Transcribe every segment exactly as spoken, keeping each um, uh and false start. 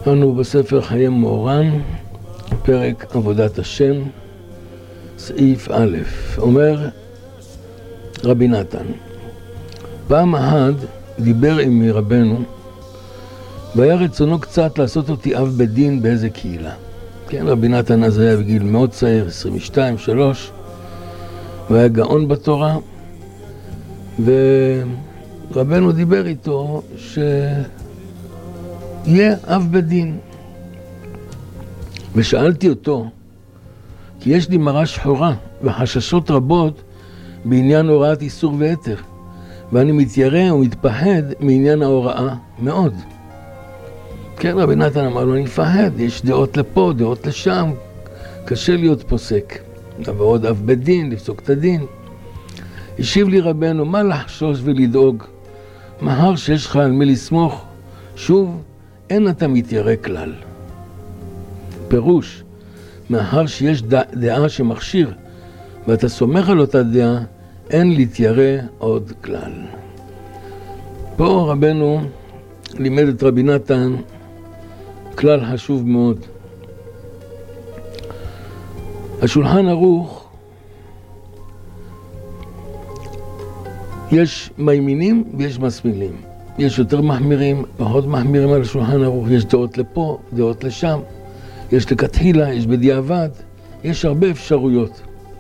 אנו בספר חיי מוהר"ן, פרק עבודת השם, סעיף א', אומר רבי נתן, פעם אחת דיבר עם רבנו והיה רצונו קצת לעשות אותי אב בית דין באיזה קהילה. כן, רבי נתן אז היה בגיל מאוד צעיר, עשרים ושתיים שלוש, והיה גאון בתורה, ורבנו דיבר איתו שיהיה אב בית דין. ושאלתי אותו, כי יש לי מראה שחורה וחששות רבות בעניין הוראת איסור ויתר, ואני מתיירא ומתפחד מעניין ההוראה מאוד. כן, רבי נתן אמר לו, אני מפחד, יש דעות לפה, דעות לשם, קשה להיות פוסק. אבל עוד אב בית דין, לפסוק את הדין. השיב לי רבנו, מה לחשוש ולדאוג? מהר שיש לך על מי לסמוך, שוב, אין אתה מתיירא כלל. פירוש, מאחר שיש דעה שמכשיר, ואתה סומך על אותה דעה, אין להתיירא עוד כלל. פה רבנו לימד את רבי נתן כלל חשוב מאוד. השולחן ערוך, יש מימינים ויש מסמילים. יש יותר מחמירים, פחות מחמירים על השולחן ערוך. יש דעות לפה, דעות לשם. יש לכתחילה, יש בדיעבד. יש הרבה אפשרויות.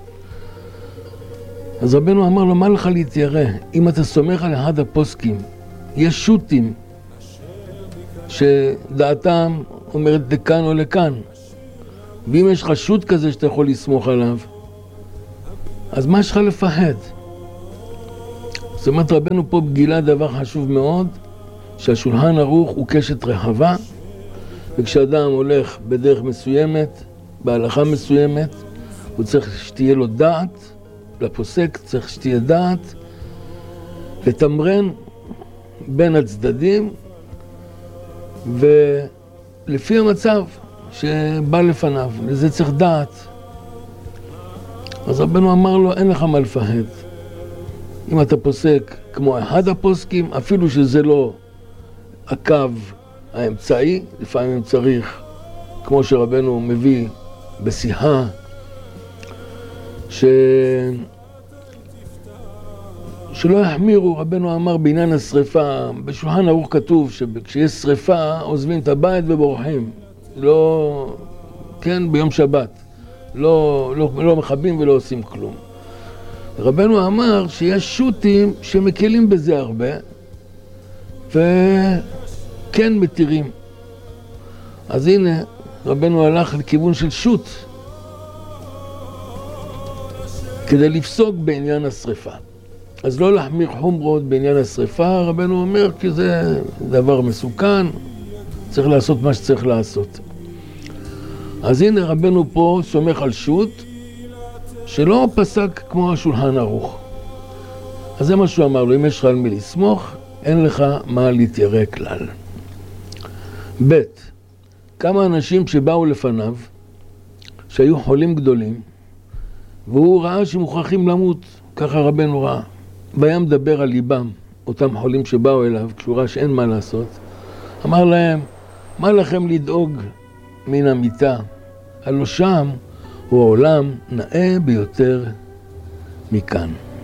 אז רבנו אמר לו, מה לך להתיירא? אם אתה סומך על אחד הפוסקים, יש שוטים שדעתם אומרת לכאן או לכאן. ואם יש לך שוט כזה שאתה יכול לסמוך עליו, אז מה יש לך לפחד? זאת אומרת, רבנו פה בגילה דבר חשוב מאוד, שהשולחן ערוך הוא קשת רחבה, וכשאדם הולך בדרך מסוימת, בהלכה מסוימת, הוא צריך שתהיה לו דעת, לפוסק צריך שתהיה דעת, לתמרן בין הצדדים, ולפי המצב שבא לפניו, לזה צריך דעת. אז רבנו אמר לו, אין לך מה לפחד. אם אתה פוסק כמו אחד הפוסקים, אפילו שזה לא הקו האמצעי, לפעמים צריך, כמו שרבנו מביא בשיחה, ש... שלא יחמירו. רבנו אמר בעניין השריפה, בשולחן ערוך כתוב שכשיש שריפה עוזבים את הבית ובורחים, לא, כן, ביום שבת, לא, לא, לא מחבים ולא עושים כלום. רבנו אמר שיש שוטים שמקלים בזה הרבה וכן מתירים. אז הנה רבנו הלך לכיוון של שוט כדי לפסוק בעניין השריפה. אז לא להחמיר חומרות בעניין השריפה, רבנו אומר, כי זה דבר מסוכן, צריך לעשות מה שצריך לעשות. אז הנה רבנו פה סומך על שוט שלא פסק כמו השולחן ערוך. אז זה מה שהוא אמר לו, אם יש לך על מי לסמוך, אין לך מה להתיירא כלל. ב' כמה אנשים שבאו לפניו, שהיו חולים גדולים, והוא ראה שמוכרחים למות, ככה רבנו ראה. והיה מדבר על ליבם, אותם חולים שבאו אליו, כשהוא ראה שאין מה לעשות, אמר להם, מה לכם לדאוג מן המיטה? הלא שם הוא העולם נאה ביותר מכאן.